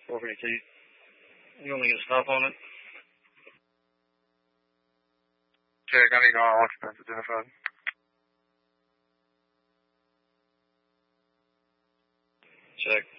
452. You want me to stop on it? Check, I need to go on occupants identified. Check.